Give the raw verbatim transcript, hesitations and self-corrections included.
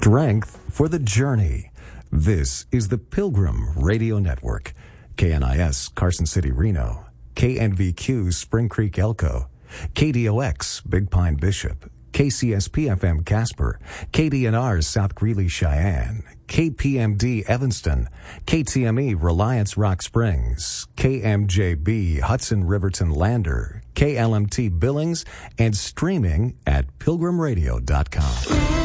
Strength for the journey. This is the Pilgrim Radio Network. K N I S Carson City, Reno. K N V Q Spring Creek, Elko. K D O X Big Pine, Bishop. K C S P F M Casper. K D N R South Greeley, Cheyenne. K P M D Evanston. K T M E Reliance Rock Springs. K M J B Hudson Riverton Lander. K L M T Billings, and streaming at pilgrim radio dot com.